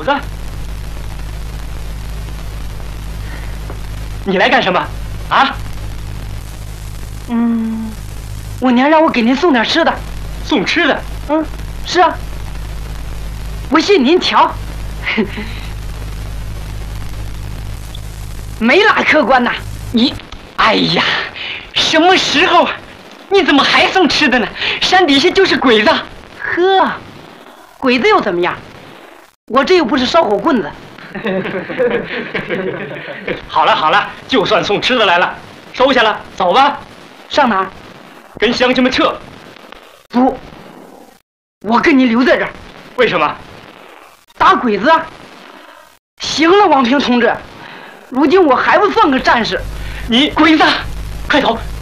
子，你来干什么？啊？ 我娘让我给您送点吃的。 送吃的？ 是啊。不信您瞧，没拉客官呐。 你，哎呀，什么时候？你怎么还送吃的呢？山底下就是鬼子。 呵，鬼子又怎么样？我这又不是烧火棍子。 好了好了，就算送吃的来了，收下了，走吧。 上哪儿？ 跟乡亲们撤。 不，我跟你留在这儿。 为什么？ 打鬼子啊！行了，王平同志，如今我还不算个战士。 你鬼子，快走！